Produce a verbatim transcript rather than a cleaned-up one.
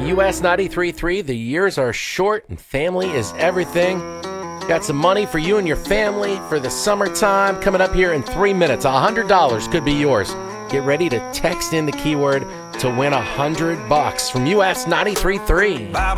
U S ninety-three point three. The years are short and family is everything. Got some money for you and your family for the summertime coming up here in three minutes. one hundred dollars could be yours. Get ready to text in the keyword to win one hundred bucks from U S ninety-three point three.